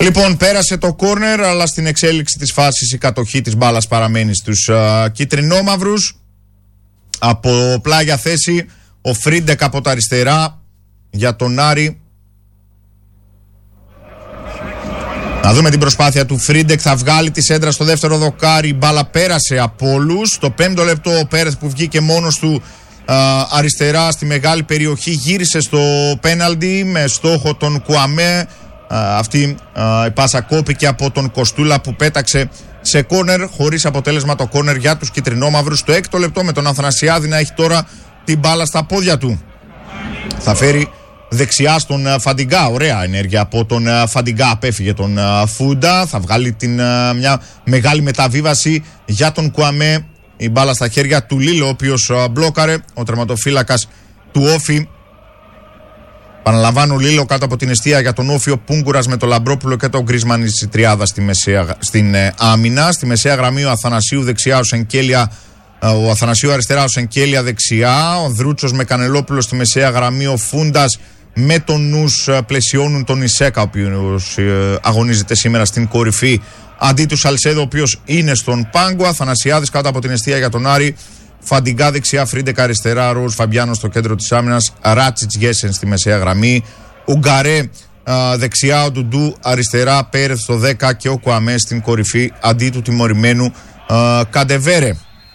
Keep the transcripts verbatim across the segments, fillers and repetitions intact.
Λοιπόν, πέρασε το κόρνερ, αλλά στην εξέλιξη της φάσης η κατοχή της μπάλας παραμένει στους uh, κίτρινόμαυρους. Από πλάγια θέση ο Φρίντεκ από τα αριστερά για τον Άρη. Να δούμε την προσπάθεια του Φρίντεκ. Θα βγάλει τη σέντρα στο δεύτερο δοκάρι. Η μπάλα πέρασε από όλους. Στο πέμπτο λεπτό ο Πέρεθ που βγήκε μόνος του α, αριστερά στη μεγάλη περιοχή γύρισε στο πέναλτι με στόχο τον Κουαμέ. Α, αυτή α, η πάσα κόπηκε από τον Κοστούλα που πέταξε σε κόρνερ, χωρίς αποτέλεσμα το κόρνερ για τους κιτρινόμαυρους. Στο έκτο λεπτό με τον Αθανασιάδη να έχει τώρα την μπάλα στα πόδια του. Θα φέρει δεξιά στον Φαντιγκά. Ωραία ενέργεια από τον Φαντιγκά. Απέφυγε τον Φούντα. Θα βγάλει την, μια μεγάλη μεταβίβαση για τον Κουαμέ. Η μπάλα στα χέρια του Λίλο, ο οποίος μπλόκαρε. Ο τερματοφύλακας του Όφη. Παναλαμβάνω, Λίλο κάτω από την εστία για τον Όφη. Ο Πούγκουρας με τον Λαμπρόπουλο και τον Γκρίσμαν στη τριάδα στη μεσαία, στην ε, άμυνα. Στη μεσαία γραμμή ο Αθανασίου δεξιά, ο Σενκέλια. Ο Αθανασίου αριστερά, ο Σενκέλια δεξιά. Ο Δρούτσος με Κανελόπουλο στη μεσαία γραμμή. Ο Φούντας με τον νους πλαισιώνουν τον Ισέκα, ο οποίος ε, αγωνίζεται σήμερα στην κορυφή, αντί του Σαλσέδο, ο οποίος είναι στον πάγκο. Αθανασιάδης κάτω από την εστία για τον Άρη. Φαντιγκά δεξιά, Φρίντεκ αριστερά, Ροζ Φαμπιάνο στο κέντρο της άμυνας, Ράτσιτς Γέσεν στη μεσαία γραμμή. Ουγκαρέ α, δεξιά, ο Ντουντού αριστερά, Πέρεθ στο δέκα και ο Κουαμέ στην κορυφή αντί του τιμωρημένου α, Καντεβέρε.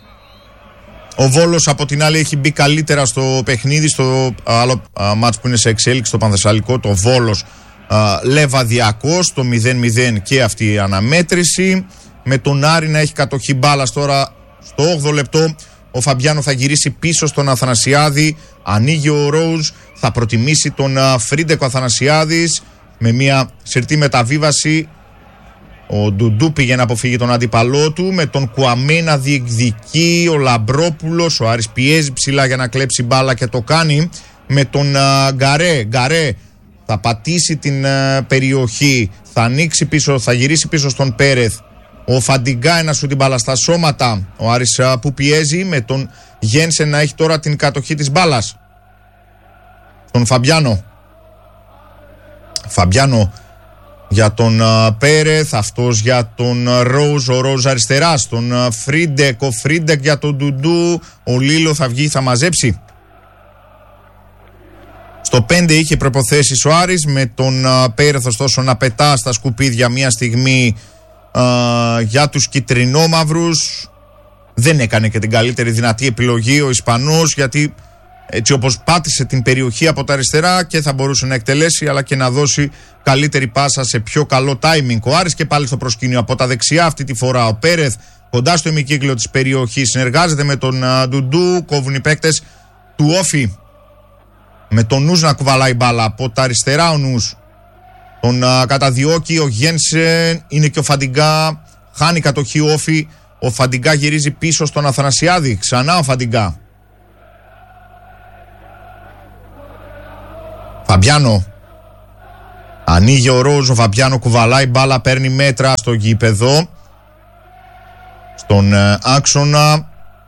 Ο Βόλος από την άλλη έχει μπει καλύτερα στο παιχνίδι, στο άλλο μάτς που είναι σε εξέλιξη, το Πανθεσσαλικό, το Βόλος α, Λεβαδιακός, στο μηδέν μηδέν και αυτή η αναμέτρηση. Με τον Άρη να έχει κατοχή μπάλας τώρα στο όγδοο λεπτό. Ο Φαμπιάνο θα γυρίσει πίσω στον Αθανασιάδη. Ανοίγει ο Ρόουζ. Θα προτιμήσει τον Φρίντεκ ο Αθανασιάδης με μια συρτή μεταβίβαση. Ο Ντουντού πήγε να αποφύγει τον αντίπαλό του. Με τον Κουαμέ να διεκδικεί. Ο Λαμπρόπουλος. Ο Άρης πιέζει ψηλά για να κλέψει μπάλα και το κάνει. Με τον uh, Γκαρέ. Γκαρέ θα πατήσει την uh, περιοχή. Θα ανοίξει πίσω. Θα γυρίσει πίσω στον Πέρεθ. Ο Φαντιγκά ένα σου την μπάλα στα σώματα. Ο Άρης που πιέζει με τον Γένσεν να έχει τώρα την κατοχή της μπάλας. Τον Φαμπιάνο. Φαμπιάνο για τον uh, Πέρεθ. Αυτός για τον uh, Ρόουζ. Ο Ρόουζ αριστερά στον uh, Φρίντεκ. Ο Φρίντεκ για τον Ντουντού. Ο Λίλο θα βγει, θα μαζέψει. Στο πέντε είχε προποθέσεις ο Άρης με τον uh, Πέρεθ ωστόσο να πετά στα σκουπίδια μια στιγμή. Uh, για τους κιτρινόμαυρους. Δεν έκανε και την καλύτερη δυνατή επιλογή ο Ισπανός, γιατί έτσι όπως πάτησε την περιοχή από τα αριστερά και θα μπορούσε να εκτελέσει αλλά και να δώσει καλύτερη πάσα σε πιο καλό timing. Ο Άρης και πάλι στο προσκήνιο από τα δεξιά αυτή τη φορά. Ο Πέρεθ κοντά στο ημικύκλιο της περιοχής συνεργάζεται με τον uh, Ντουντού. Κόβουν οι παίκτες του Όφη με τον Νους να κουβαλάει μπάλα από τα αριστερά. Ο Νους τον α, καταδιώκει ο Γένσεν, είναι και ο Φαντιγκά, χάνει κατοχή ο Όφη. Ο Φαντιγκά γυρίζει πίσω στον Αθανασιάδη, ξανά ο Φαντιγκά. Φαμπιάνο. Ανοίγει ο Ρόζ, ο Φαμπιάνο κουβαλάει μπάλα, παίρνει μέτρα στο γήπεδο. Στον ε, άξονα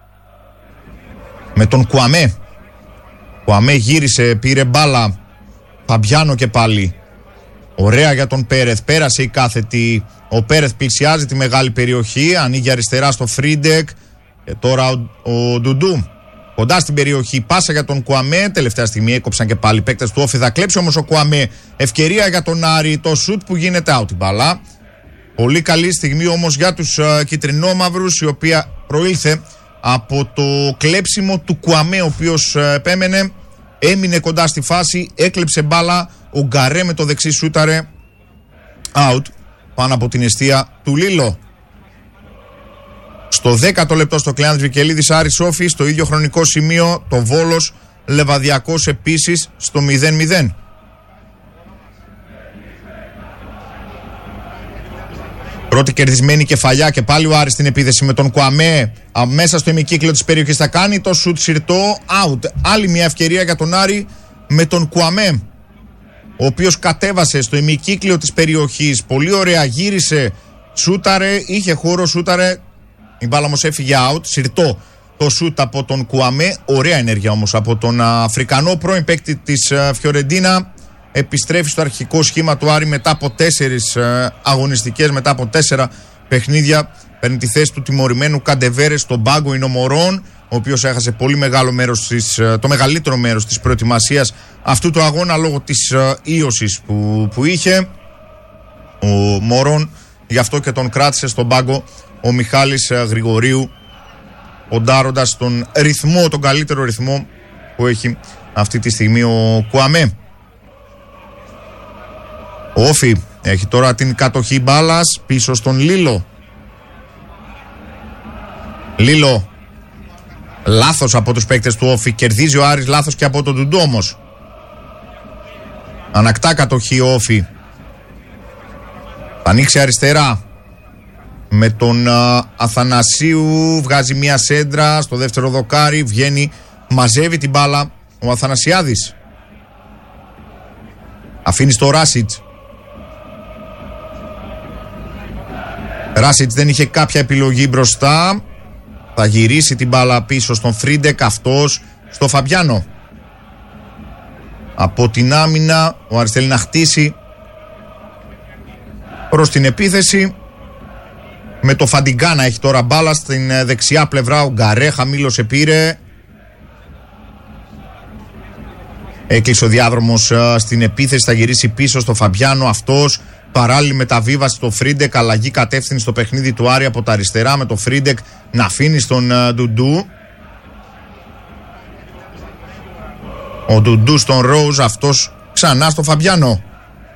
με τον Κουαμέ. Κουαμέ γύρισε, πήρε μπάλα. Φαμπιάνο και πάλι. Ωραία για τον Πέρεθ, πέρασε η κάθετη. Ο Πέρεθ πλησιάζει τη μεγάλη περιοχή, ανοίγει αριστερά στο Φρίντεκ. Και τώρα ο, ο Ντουντού κοντά στην περιοχή, πάσα για τον Κουαμέ. Τελευταία στιγμή έκοψαν και πάλι παίκτες του Όφη. Θα κλέψει όμως ο Κουαμέ. Ευκαιρία για τον Άρη, το σουτ που γίνεται out η μπάλα. Πολύ καλή στιγμή όμως για τους uh, κιτρινόμαυρους, η οποία προήλθε από το κλέψιμο του Κουαμέ, ο οποίος uh, επέμενε. Έμεινε κοντά στη φάση, έκλεψε μπάλα. Ο Γκαρέ με το δεξί σούταρε out πάνω από την εστία του Λίλο. Στο δέκατο λεπτό στο Κλεάνδης Βικελίδης Άρης Όφη, στο ίδιο χρονικό σημείο το Βόλος Λεβαδιακός επίσης στο μηδέν μηδέν. Πρώτη κερδισμένη κεφαλιά και πάλι ο Άρης στην επίθεση με τον Κουαμέ. Μέσα στο ημικύκλιο της περιοχής θα κάνει το σουτ συρτό out. Άλλη μια ευκαιρία για τον Άρη με τον Κουαμέ, ο οποίος κατέβασε στο ημικύκλιο της περιοχής. Πολύ ωραία, γύρισε, σούταρε, είχε χώρο, σούταρε. Η μπάλα όμως έφυγε out. Συρτό το σούτ από τον Κουαμέ. Ωραία ενέργεια όμως από τον Αφρικανό πρώην παίκτη της Φιωρεντίνα. επιστρέφει στο αρχικό σχήμα του Άρη μετά από τέσσερις ε, αγωνιστικές, μετά από τέσσερα παιχνίδια. Παίρνει τη θέση του τιμωρημένου Καντεβέρε στον πάγκο. Είναι ο Μωρόν, ο οποίος έχασε πολύ μεγάλο μέρος της, το μεγαλύτερο μέρος της προετοιμασίας αυτού του αγώνα λόγω της ε, ίωσης που, που είχε. Ο Μωρόν, γι' αυτό και τον κράτησε στον πάγκο ο Μιχάλης ε, Γρηγορίου, ποντάροντας τον ρυθμό, τον καλύτερο ρυθμό που έχει αυτή τη στιγμή ο Κουαμέ. Ο Όφι έχει τώρα την κατοχή μπάλας πίσω στον Λίλο. Λίλο, λάθος από τους παίκτες του Όφι, κερδίζει ο Άρης, λάθος και από τον Ντουντού όμως. Ανακτά κατοχή ο Όφι. Θα ανοίξει αριστερά με τον α, Αθανασίου, βγάζει μια σέντρα στο δεύτερο δοκάρι, βγαίνει, μαζεύει την μπάλα ο Αθανασιάδης. Αφήνει στο Ράσιτς. Ράσιτς δεν είχε κάποια επιλογή μπροστά. Θα γυρίσει την μπάλα πίσω στον Φρίντεκ, αυτός στο Φαμπιάνο. Από την άμυνα ο Άρης θέλει να χτίσει προς την επίθεση. Με το Φαντιγκάνα έχει τώρα μπάλα στην δεξιά πλευρά. Ο Γκαρέ χαμήλωσε, πήρε. Έκλεισε ο διάδρομος στην επίθεση. Θα γυρίσει πίσω στο Φαμπιάνο, αυτός. Παράλληλη μεταβίβαση στο Φρίντεκ. Αλλαγή κατεύθυνση στο παιχνίδι του Άρη από τα αριστερά, με το Φρίντεκ να αφήνει στον Ντουντού. Ο Ντουντού στον Ρόουζ, αυτός ξανά στο Φαμπιάνο.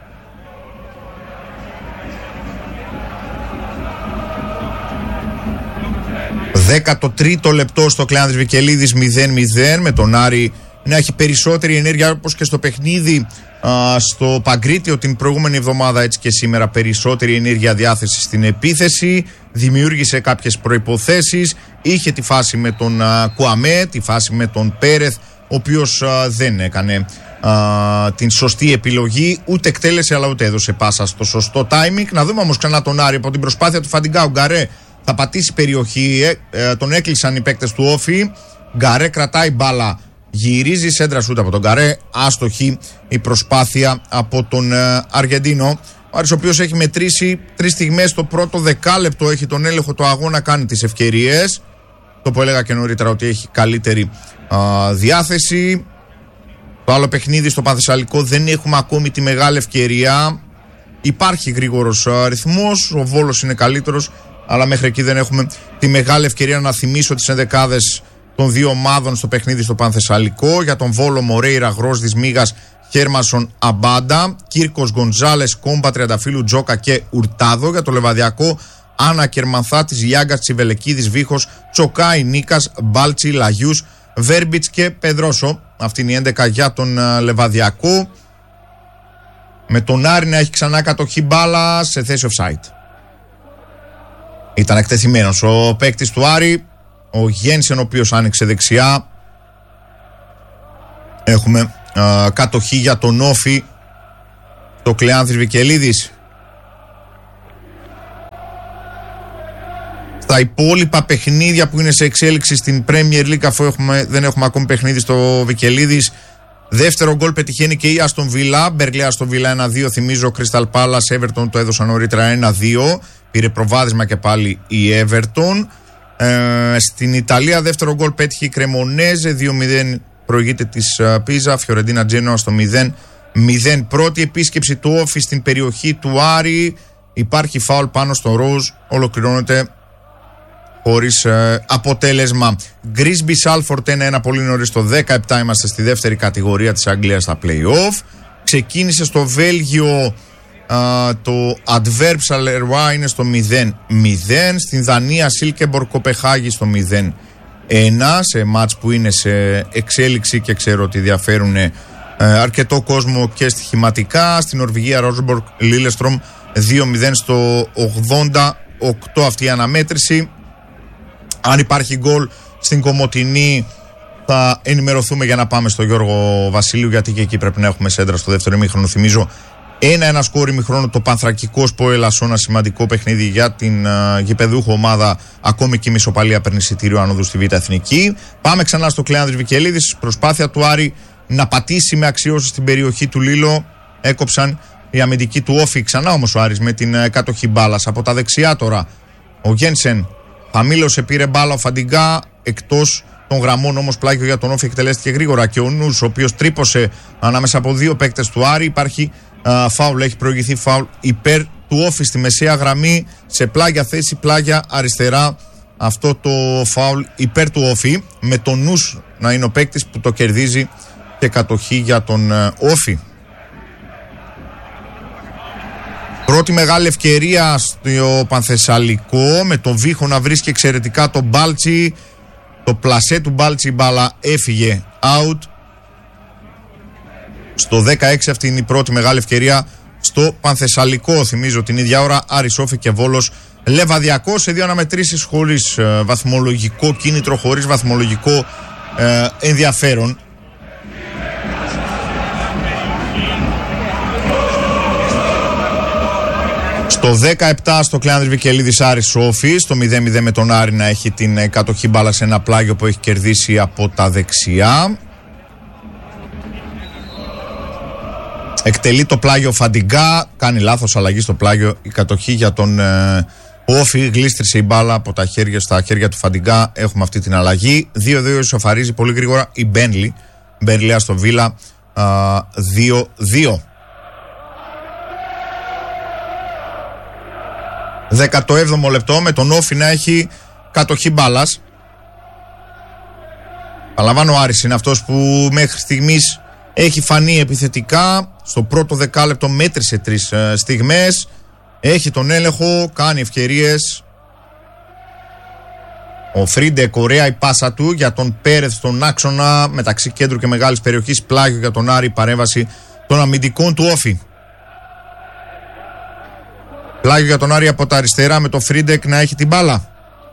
δέκατο τρίτο λεπτό στο Κλεάνδρης Βικελίδης, μηδέν μηδέν, με τον Άρη να έχει περισσότερη ενέργεια, όπως και στο παιχνίδι α, στο Παγκρίτιο την προηγούμενη εβδομάδα, έτσι και σήμερα περισσότερη ενέργεια, διάθεση στην επίθεση. Δημιούργησε κάποιες προϋποθέσεις, είχε τη φάση με τον α, Κουαμέ, τη φάση με τον Πέρεθ, ο οποίος α, δεν έκανε α, την σωστή επιλογή, ούτε εκτέλεσε αλλά ούτε έδωσε πάσα στο σωστό timing. Να δούμε όμως ξανά τον Άρη από την προσπάθεια του Φαντιγκάου. Γκαρέ θα πατήσει περιοχή, ε, ε, τον έκλεισαν οι παίκτες του Όφι. Γκαρέ κρατάει μπάλα, γυρίζει σέντρα σούτ από τον Γκαρέ, άστοχη η προσπάθεια από τον ε, Αργεντίνο. Ο Άρης, ο οποίος έχει μετρήσει τρεις στιγμές το πρώτο δεκάλεπτο, έχει τον έλεγχο του αγώνα, κάνει τις ευκαιρίες. Το που έλεγα και νωρίτερα ότι έχει καλύτερη α, διάθεση. Το άλλο παιχνίδι στο Πανθεσσαλικό δεν έχουμε ακόμη τη μεγάλη ευκαιρία. Υπάρχει γρήγορος α, ρυθμός, ο Βόλος είναι καλύτερος, αλλά μέχρι εκεί δεν έχουμε τη μεγάλη ευκαιρία. Να θυμίσω τις ενδεκάδες των δύο ομάδων στο παιχνίδι στο Πανθεσσαλικό. Για τον Βόλο, Μορέιρα, Γρόσδης, Μίγας, Χέρμασον, Αμπάντα, Κύρκος, Γκοντζάλες, Κόμπα, Τριανταφύλου, Τζόκα και Ουρτάδο. Για το Λεβαδιακό, Άννα Κερμανθάτης, Γιάγκας, Τσιβελεκίδης, Βίχος, Τσοκάη, Νίκας, Μπάλτσι, Λαγιούς, Βέρμπιτς και Πεδρόσο. Αυτή είναι η έντεκα για τον uh, Λεβαδιακό. Με τον Άρη να έχει ξανά κατοχή μπάλα σε θέση offside. Ήταν εκτεθειμένος ο παίκτης του Άρη, ο Γένσεν, ο οποίος άνοιξε δεξιά. Έχουμε uh, κατοχή για τον Όφι, το Κλεάνθης Βικελίδης. Τα υπόλοιπα παιχνίδια που είναι σε εξέλιξη στην Premier League, αφού έχουμε, δεν έχουμε ακόμη παιχνίδι στο Βικελίδης. Δεύτερο γκολ πετυχαίνει και η Αστον Βίλα. Μπερλέ Αστον Βίλα ένα δύο. Θυμίζω Crystal Palace Everton το έδωσαν νωρίτερα ένα δύο. Πήρε προβάδισμα και πάλι η Everton. Ε, στην Ιταλία δεύτερο γκολ πέτυχε η Κρεμονέζε δύο μηδέν. Προηγείται της Πίζα. Φιωρεντίνα Τζένοα στο μηδέν μηδέν. Πρώτη επίσκεψη του Όφι στην περιοχή του Άρη. Υπάρχει φάουλ πάνω στο Ροζ. Ολοκληρώνεται χωρίς ε, αποτέλεσμα. Γκρίσμπι Σάλφορντ ένα ένα, πολύ νωρίς το δεκαεπτά. Είμαστε στη δεύτερη κατηγορία της Αγγλίας στα play-off. Ξεκίνησε στο Βέλγιο ε, το Adverb Charleroi, είναι στο μηδέν μηδέν. Στην Δανία Σίλκεμπορ Κοπεχάγη στο μηδέν ένα, σε μάτς που είναι σε εξέλιξη και ξέρω ότι διαφέρουν ε, αρκετό κόσμο και στοιχηματικά. Στην Νορβηγία Ρόζεμπορκ Λίλεστρομ δύο μηδέν στο ογδόντα οκτώ αυτή η αναμέτρηση. Αν υπάρχει γκολ στην Κομοτηνή θα ενημερωθούμε για να πάμε στο Γιώργο Βασιλείου, γιατί και εκεί πρέπει να έχουμε σέντρα στο δεύτερο ημίχρονο. Θυμίζω ένα ένα σκόρ ημίχρονο το Πανθρακικό Σπόελ Ασσόνα, σημαντικό παιχνίδι για την uh, γηπεδούχο ομάδα. Ακόμη και η Μισοπαλία παίρνει εισιτήριο άνοδου στη Β' Εθνική. Πάμε ξανά στο Κλεάνδρης Βικελίδης. Προσπάθεια του Άρη να πατήσει με αξιώσεις στην περιοχή του Λίλο. έκοψαν οι αμυντικοί του Όφη. Ξανά όμως ο Άρης με την κατοχή μπάλας. Από τα δεξιά τώρα ο Γένσεν χαμήλωσε, πήρε μπάλα ο Φαντιγκά εκτός των γραμμών, όμως πλάγιο για τον Όφη εκτελέστηκε γρήγορα και ο Νους, ο οποίος τρύπωσε ανάμεσα από δύο παίκτες του Άρη. Υπάρχει α, φάουλ, έχει προηγηθεί φάουλ υπέρ του Όφη στη μεσαία γραμμή, σε πλάγια θέση, πλάγια αριστερά. Αυτό το φάουλ υπέρ του Όφη, με τον Νους να είναι ο παίκτης που το κερδίζει και κατοχή για τον α, Όφη. Πρώτη μεγάλη ευκαιρία στο Πανθεσσαλικό, με τον Βίχο να βρίσκει εξαιρετικά τον Μπάλτσι. Το πλασέ του Μπάλτσι, η μπάλα έφυγε out. Στο δεκαέξι αυτή είναι η πρώτη μεγάλη ευκαιρία στο Πανθεσσαλικό. Θυμίζω την ίδια ώρα Άρης, Όφη και Βόλος Λεβαδιακός, σε δύο αναμετρήσεις χωρίς ε, βαθμολογικό κίνητρο, χωρίς βαθμολογικό ε, ενδιαφέρον. Στο δεκαεπτά στο Κλεάνδρης Βικελίδης Άρης Όφη, στο μηδέν μηδέν με τον Άρη να έχει την κατοχή μπάλα σε ένα πλάγιο που έχει κερδίσει από τα δεξιά. Εκτελεί το πλάγιο Φαντιγκά, κάνει λάθος αλλαγή στο πλάγιο, η κατοχή για τον ε, Όφη, γλίστρισε η μπάλα από τα χέρια στα χέρια του Φαντιγκά, έχουμε αυτή την αλλαγή. δύο δύο ισοφαρίζει πολύ γρήγορα η Μπένλι, Μπένλι στο Βίλα, δύο δύο. δέκατο έβδομο λεπτό με τον Όφη να έχει κατοχή μπάλας. Παραλαμβάνω, ο Άρης είναι αυτός που μέχρι στιγμής έχει φανεί επιθετικά. Στο πρώτο δεκάλεπτο μέτρησε τρεις ε, στιγμές, έχει τον έλεγχο, κάνει ευκαιρίες. Ο Φρίντεκ, ωραία η πάσα του για τον Πέρεθ στον άξονα μεταξύ κέντρου και μεγάλης περιοχής, πλάγιο για τον Άρη, παρέμβαση των αμυντικών του Όφη. Πλάγιο για τον Άρη από τα αριστερά, με το Φρίντεκ να έχει την μπάλα.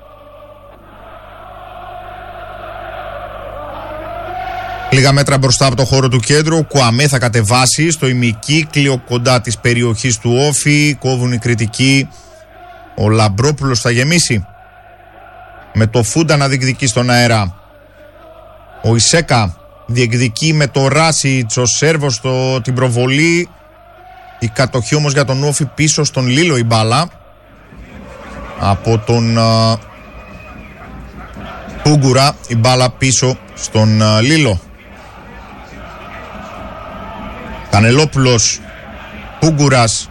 Λίγα μέτρα μπροστά από το χώρο του κέντρου, ο Κουαμέ θα κατεβάσει στο ημικύκλιο κοντά της περιοχής του Όφη. Κόβουν οι κριτικοί. Ο Λαμπρόπουλος θα γεμίσει, με το Φούντα να διεκδικεί στον αέρα. Ο Ισέκα διεκδικεί με το Ράσιτς, ο Σέρβος στο, την προβολή. Η κατοχή όμως για τον Όφη, πίσω στον Λίλο η μπάλα από τον uh, Πούγκουρα, η μπάλα πίσω στον uh, Λίλο. Κανελόπουλος, Πούγκουρας,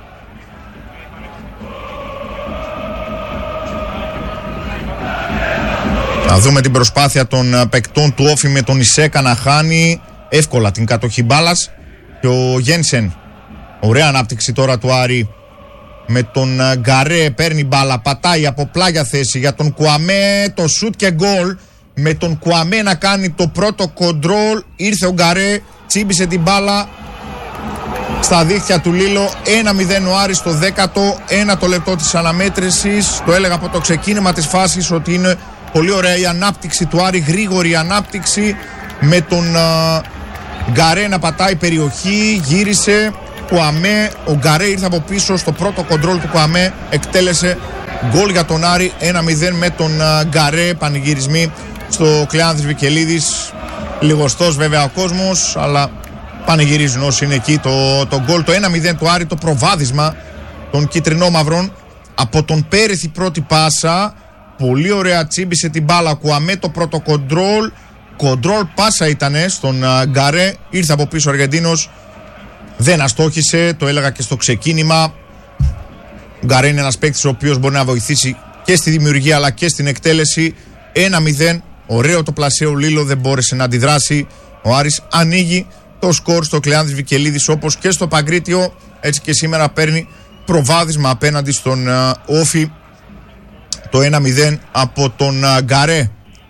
να δούμε την προσπάθεια των uh, παικτών του Όφη με τον Ισέκα να χάνει εύκολα την κατοχή μπάλας, και ο Γένσεν. Ωραία ανάπτυξη τώρα του Άρη με τον Γκαρέ, παίρνει μπάλα, πατάει από πλάγια θέση για τον Κουαμέ, το σουτ και γκολ. Με τον Κουαμέ να κάνει το πρώτο κοντρόλ, ήρθε ο Γκαρέ, τσίμπησε την μπάλα στα δίχτυα του Λίλο. ένα μηδέν ο Άρης στο δέκατο ένατο λεπτό της αναμέτρησης. Το έλεγα από το ξεκίνημα της φάσης ότι είναι πολύ ωραία η ανάπτυξη του Άρη, γρήγορη ανάπτυξη, με τον Γκαρέ να πατάει περιοχή, γύρισε Κουαμέ, ο Γκαρέ ήρθε από πίσω στο πρώτο κοντρόλ του Κουαμέ, εκτέλεσε γκολ για τον Άρη. Ένα μηδέν με τον Γκαρέ, πανηγυρισμοί στο Κλεάνδρης Βικελίδης. Λιγοστός βέβαια ο κόσμος, αλλά πανηγυρίζουν όσοι είναι εκεί. Το, το γκολ, το ένα μηδέν του Άρη, το προβάδισμα των κυτρινόμαυρων. Από τον Πέρεθ η πρώτη πάσα, πολύ ωραία, τσίμπησε την μπάλα Κουαμέ, το πρώτο κοντρόλ. Κοντρόλ πάσα ήτανε στον Γκαρέ, ήρθε από πίσω ο Αργεντίνος, δεν αστόχησε, το έλεγα και στο ξεκίνημα. Ο Γκαρέ είναι ένας παίκτης ο οποίος μπορεί να βοηθήσει και στη δημιουργία αλλά και στην εκτέλεση. ένα μηδέν, ωραίο το πλασέο Λίλο, δεν μπόρεσε να αντιδράσει. Ο Άρης ανοίγει το σκορ στο Κλεάνδρης Βικελίδης, όπως και στο Παγκρίτιο, έτσι και σήμερα παίρνει προβάδισμα απέναντι στον uh, Όφη. Το ένα μηδέν από τον uh, Γκαρέ.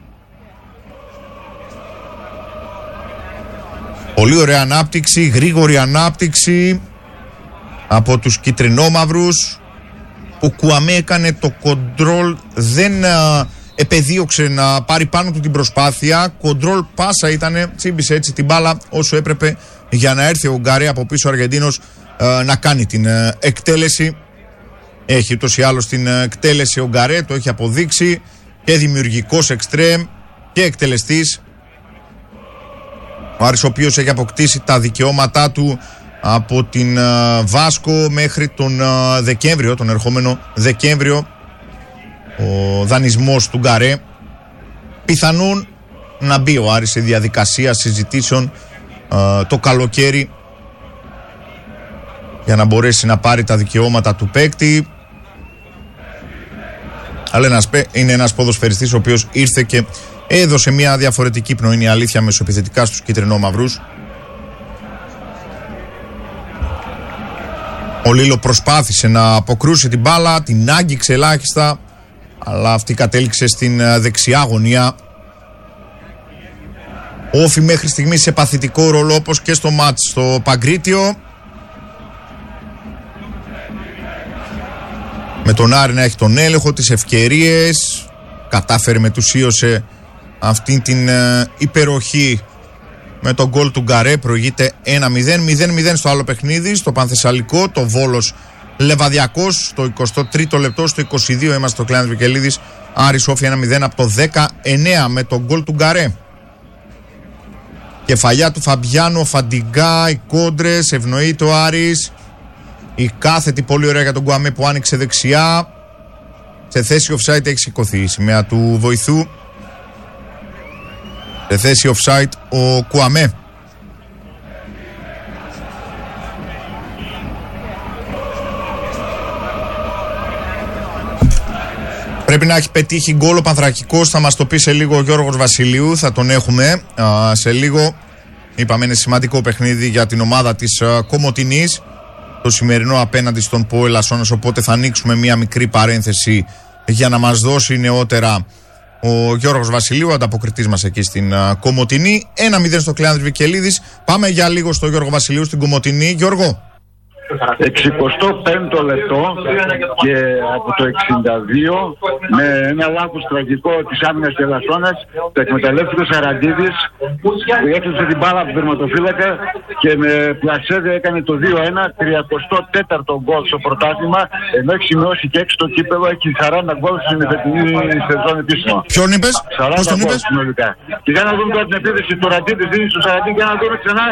Πολύ ωραία ανάπτυξη, γρήγορη ανάπτυξη από τους κυτρινόμαυρους. Ο Κουαμέ έκανε το κοντρόλ, δεν α, επεδίωξε να πάρει πάνω του την προσπάθεια. Κοντρόλ πάσα ήτανε, τσίμπησε έτσι την μπάλα όσο έπρεπε για να έρθει ο Γκαρέ από πίσω ο Αργεντίνος α, να κάνει την α, εκτέλεση. Έχει ούτως ή άλλως την α, εκτέλεση ο Γκαρέ, το έχει αποδείξει, και δημιουργικός εξτρέμ και εκτελεστής. Ο Άρης ο οποίος έχει αποκτήσει τα δικαιώματά του από την Βάσκο μέχρι τον Δεκέμβριο, τον ερχόμενο Δεκέμβριο, ο δανεισμός του Γκαρέ. Πιθανόν να μπει ο Άρης σε διαδικασία συζητήσεων το καλοκαίρι για να μπορέσει να πάρει τα δικαιώματα του παίκτη. Αλλά είναι ένας ποδοσφαιριστής ο οποίος ήρθε και έδωσε μια διαφορετική πνοή, είναι η αλήθεια, μεσοεπιθετικά στους κίτρινο-μαυρούς. Ο Λίλο προσπάθησε να αποκρούσει την μπάλα, την άγγιξε ελάχιστα, αλλά αυτή κατέληξε στην δεξιά γωνία. Όφι μέχρι στιγμής σε παθητικό ρόλο, όπως και στο μάτς στο Παγκρίτιο, με τον Άρη να έχει τον έλεγχο, τις ευκαιρίες. Κατάφερε, μετουσίωσε αυτή την ε, υπεροχή με τον γκολ του Γκαρέ. Προηγείται ένα μηδέν. μηδέν μηδέν στο άλλο παιχνίδι, στο Πανθεσσαλικό, το Βόλος Λεβαδιακός, στο εικοστό τρίτο λεπτό. Στο είκοσι δύο είμαστε στο Κλάνης Βικελίδης, Άρης Όφι ένα μηδέν από το δεκαεννέα με τον γκολ του Γκαρέ. Κεφαλιά του Φαμπιάνο, Φαντιγκά, οι κόντρες, ευνοείται ο Άρης. Η κάθετη πολύ ωραία για τον Κουαμέ που άνοιξε δεξιά. Σε θέση offside έχει σηκωθεί η σημαία του βοηθού. Σε θέση offside ο Κουαμέ. Πρέπει να έχει πετύχει γκολ ο Πανθρακικός. Θα μας το πει σε λίγο ο Γιώργος Βασιλείου. Θα τον έχουμε α, σε λίγο. Είπαμε, είναι σημαντικό παιχνίδι για την ομάδα της α, Κομοτηνής, το σημερινό απέναντι στον ΠΟΕΛ Ασσώνας, οπότε θα ανοίξουμε μία μικρή παρένθεση για να μας δώσει νεότερα ο Γιώργος Βασιλείου, ανταποκριτής μας εκεί στην α, Κομοτηνή. ένα μηδέν στο Κλεάνδρης Βικελίδης. Πάμε για λίγο στο Γιώργο Βασιλείου στην Κομοτηνή. Γιώργο. εξηκοστό πέμπτο λεπτό και από το εξήντα δύο, με ένα λάθος τραγικό της άμυνας της Ελασσόνας, το εκμεταλλεύτηκε ο Σαραντίδης, που έκλεισε την μπάλα από τον τερματοφύλακα και με πλασέδε έκανε το δύο ένα, τριακοστό τέταρτο γκολ στο πρωτάθλημα, ενώ έχει σημειώσει και έξι το κύπελλο, έχει σαράντα γκολ στην εφετινή σεζόν επίσημα. Ποιον είπες? Πώς τον είπες? Συνολικά. Και για να δούμε τώρα την επίδεση του Ραντίδης, δίνει στο Σαραντίδη, για να δούμε ξανά.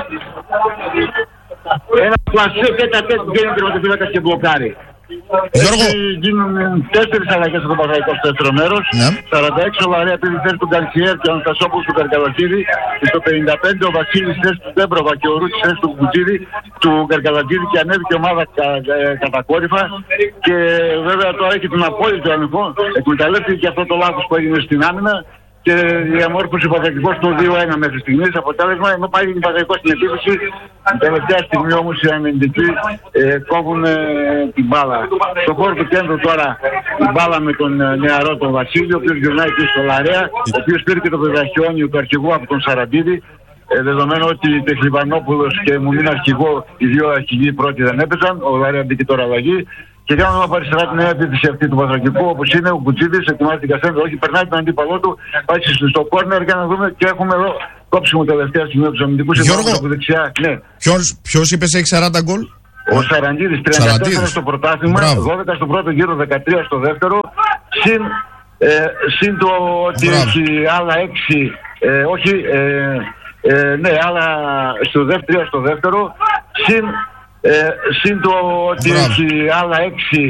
Ένα πλασέ τέτα τέτα που γίνει τερματοφύλακας και μπλοκάρει. Γιώργο. Έτσι γίνουν τέσσερις αλλαγές στο Παναθηναϊκό στο δεύτερο μέρος. Ναι. σαράντα έξι ο Βαρέα πήρε θέση του Γκαρσιέρ και ο Αναστασόπουλος του Καρκαλατζίδη. Στο πενήντα πέντε ο Βασίλης θέση του Ντέμπροβα και ο Ρούτης θέση του Κουτζίδη του Καρκαλατζίδη και ανέβηκε η ομάδα κα, κα, κατακόρυφα. Και βέβαια τώρα έχει τον απόλυτο ανοιχό. Εκμεταλλεύτηκε και αυτό το λάθος που έγινε στην άμυνα και διαμόρφωσε ο Παναθηναϊκός το δύο ένα μέχρι στιγμής αποτέλεσμα, ενώ πάει ο Παναθηναϊκός στην επίθεση. Την τελευταία στιγμή όμως οι αμυντικοί ε, κόβουν ε, την μπάλα. Στο χώρο του κέντρου τώρα η μπάλα με τον ε, νεαρό τον Βασίλειο, ο οποίος γυρνάει και στο Λαρέα, ο οποίος πήρε και το πεδαχιόνιο του αρχηγού από τον Σαραντίδη. Ε, δεδομένου ότι Τεχλιβανόπουλος και Μουμίν αρχηγό, οι δύο αρχηγοί πρώτοι δεν έπαιζαν, ο Λαρέα μπήκε τώρα αλλαγή. Και για να πάρει σειρά την νέα επίθεση αυτή του Παθρακικού, όπως είναι ο Κουτσίδης, ετοιμάζει την Κασένδο, όχι, περνάει τον αντίπαλό του, πάει στο κόρνερ για να δούμε και έχουμε εδώ κόψιμο τελευταία στιγμή από τους αμυντικούς. Γιώργο, δεξιά. Ναι. Ποιος, ποιος είπες έχει σαράντα γκολ? Ο Σαραντίδης, τριάντα τέσσερα στο πρωτάθλημα, δώδεκα στο πρώτο γύρο, δεκατρία στο δεύτερο, συν, ε, συν το ότι Μπράβο. Έχει άλλα έξι, ε, όχι, ε, ε, ναι, άλλα στο δεύτερο, στο δεύτερο, συν, ε, συν το ότι Μπράβο. Έχει άλλα έξι